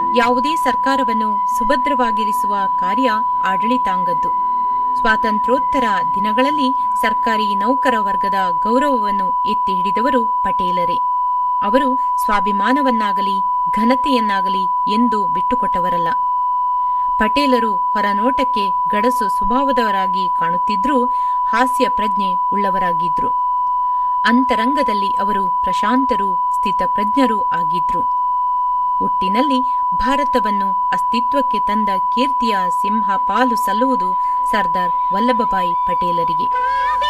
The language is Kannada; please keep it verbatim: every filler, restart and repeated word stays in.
ಯಾವುದೇ ಸರ್ಕಾರವನ್ನು ಸುಭದ್ರವಾಗಿರಿಸುವ ಕಾರ್ಯ ಆಡಳಿತಾಂಗದ್ದು. ಸ್ವಾತಂತ್ರ್ಯೋತ್ತರ ದಿನಗಳಲ್ಲಿ ಸರ್ಕಾರಿ ನೌಕರ ವರ್ಗದ ಗೌರವವನ್ನು ಎತ್ತಿ ಹಿಡಿದವರು ಪಟೇಲರೇ. ಅವರು ಸ್ವಾಭಿಮಾನವನ್ನಾಗಲಿ ಘನತೆಯನ್ನಾಗಲಿ ಎಂದೂ ಬಿಟ್ಟುಕೊಟ್ಟವರಲ್ಲ. ಪಟೇಲರು ಹೊರನೋಟಕ್ಕೆ ಗಡಸು ಸ್ವಭಾವದವರಾಗಿ ಕಾಣುತ್ತಿದ್ದರೂ ಹಾಸ್ಯ ಪ್ರಜ್ಞೆ ಉಳ್ಳವರಾಗಿದ್ರು. ಅಂತರಂಗದಲ್ಲಿ ಅವರು ಪ್ರಶಾಂತರೂ ಸ್ಥಿತಪ್ರಜ್ಞರೂ ಆಗಿದ್ರು. ಒಟ್ಟಿನಲ್ಲಿ ಭಾರತವನ್ನು ಅಸ್ತಿತ್ವಕ್ಕೆ ತಂದ ಕೀರ್ತಿಯ ಸಿಂಹ ಪಾಲು ಸಲ್ಲುವುದು ಸರ್ದಾರ್ ವಲ್ಲಭಭಾಯಿ ಪಟೇಲರಿಗೆ.